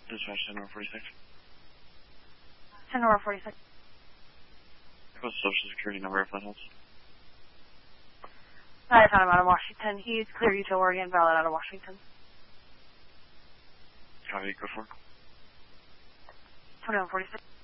Dispatch 10-46. 10-46. What's the social security number if that helps? I found him out of Washington. He's clear to Oregon, valid out of Washington. Copy, go for it. 2146.